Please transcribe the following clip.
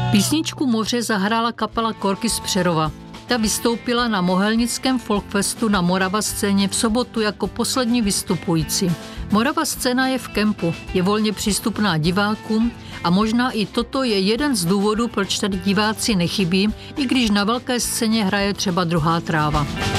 Písničku Moře zahrála kapela Korky z Přerova. Ta vystoupila na Mohelnickém folkfestu na Morava scéně v sobotu jako poslední vystupující. Morava scéna je v kempu, je volně přístupná divákům a možná i toto je jeden z důvodů, proč tady diváci nechybí, i když na velké scéně hraje třeba Druhá tráva.